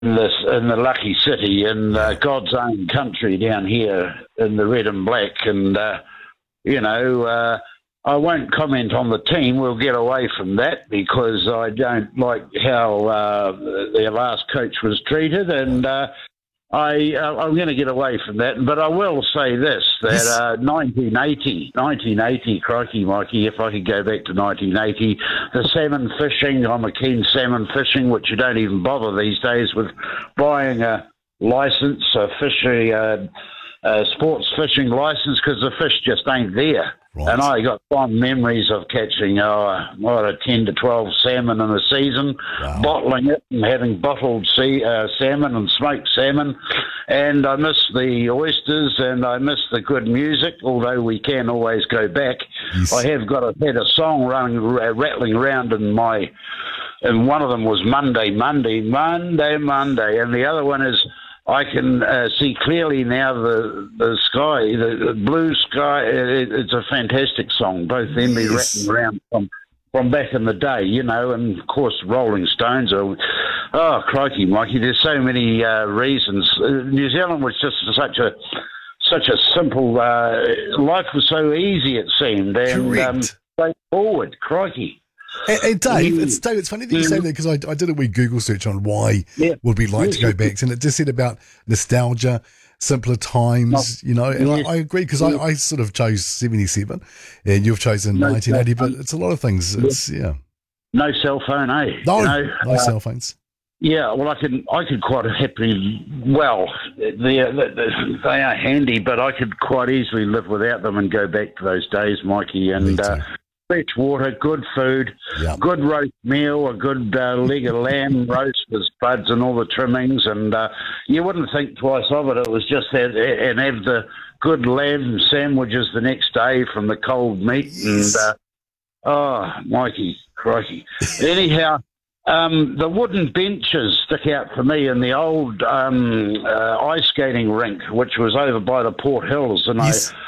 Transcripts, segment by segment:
in the lucky city in God's own country down here in the red and black, and you know. I won't comment on the team. We'll get away from that because I don't like how their last coach was treated, and I'm going to get away from that. But I will say this, that 1980, crikey, Mikey, if I could go back to 1980, the salmon fishing, I'm a keen salmon fishing, which you don't even bother these days with buying a license, a fishery, sports fishing license, because the fish just ain't there. Right. And I got fond memories of catching, 10 to 12 salmon in a season, bottling it and having bottled salmon and smoked salmon. And I miss the oysters and I miss the good music, although we can always go back. Yes. I have had a song rattling around and one of them was Monday, and the other one is I can see clearly now the sky, the blue sky. It's a fantastic song. Both them be rattling around from back in the day, you know, and of course Rolling Stones are. Oh crikey, Mikey! There's so many reasons. New Zealand was just such a simple life was so easy it seemed, and straightforward. Crikey. And Dave, it's funny that you say that because I did a wee Google search on why would we like to go back, and it just said about nostalgia, simpler times, you know, and I agree because I sort of chose 77 and you've chosen 1980, but it's a lot of things. It's, No cell phone, eh? No cell phones. Yeah, well, I could quite happily, they are handy, but I could quite easily live without them and go back to those days, Mikey, and fresh water, good food, good roast meal, a good leg of lamb roast with spuds and all the trimmings, and you wouldn't think twice of it. It was just that, and have the good lamb sandwiches the next day from the cold meat, and Mikey, crikey. Anyhow, the wooden benches stick out for me in the old ice skating rink, which was over by the Port Hills, and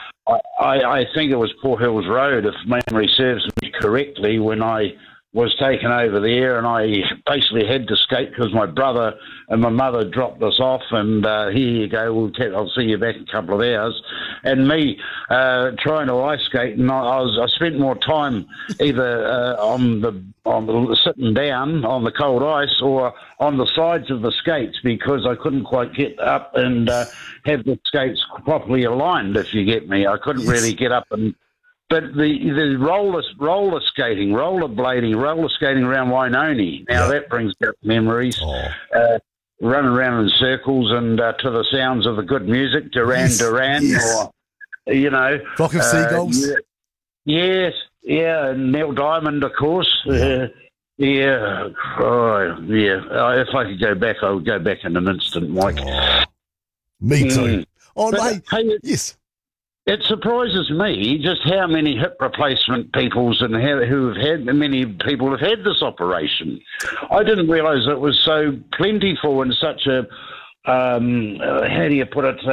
I think it was Port Hills Road, if memory serves me correctly, when I was taken over there, and I basically had to skate because my brother and my mother dropped us off, and here you go, I'll see you back in a couple of hours. And me trying to ice skate, and I spent more time either sitting down on the cold ice or on the sides of the skates because I couldn't quite get up and have the skates properly aligned, if you get me. I couldn't really get up and... But the roller skating around Wainoni, now that brings back memories. Running around in circles and to the sounds of the good music, Duran Duran, or, you know. Flock of Seagulls. And Neil Diamond, of course. If I could go back, I would go back in an instant, Mike. Me too. Yes. It surprises me just how many hip replacement peoples and many people have had this operation. I didn't realise it was so plentiful and such a how do you put it?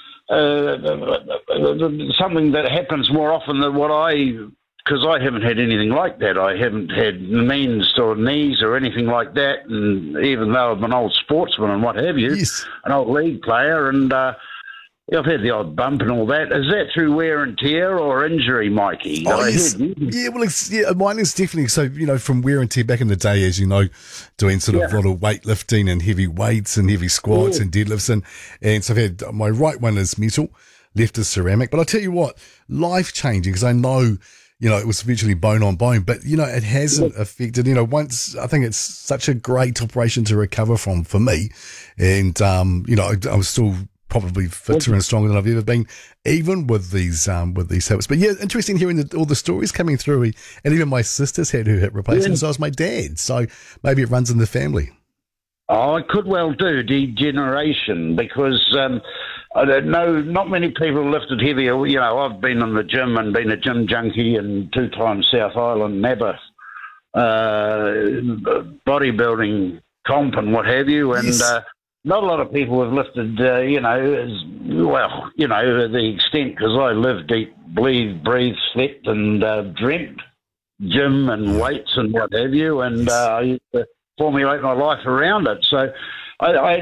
Something that happens more often than because I haven't had anything like that. I haven't had means or knees or anything like that, and even though I'm an old sportsman and what have you, an old league player, and I've had the odd bump and all that. Is that through wear and tear or injury, Mikey? Mine is definitely so. You know, from wear and tear back in the day, as you know, doing sort of a lot of weightlifting and heavy weights and heavy squats and deadlifts, and so I've had my right one is metal, left is ceramic. But I tell you what, life changing because I know. You know, it was virtually bone on bone, but, you know, it hasn't affected, you know, once I think it's such a great operation to recover from for me. And, you know, I was still probably fitter and stronger than I've ever been, even with these hips. But yeah, interesting hearing all the stories coming through. And even my sister's had her hip replacement, so was my dad. So maybe it runs in the family. Oh, it could well do, degeneration, because I don't know, not many people lifted heavier. You know, I've been in the gym and been a gym junkie and 2 times South Island NABBA bodybuilding comp and what have you, and not a lot of people have lifted, you know, the extent, because I lived, eat, breathed, slept and dreamt gym and weights and what have you, and I used to formulate my life around it. So I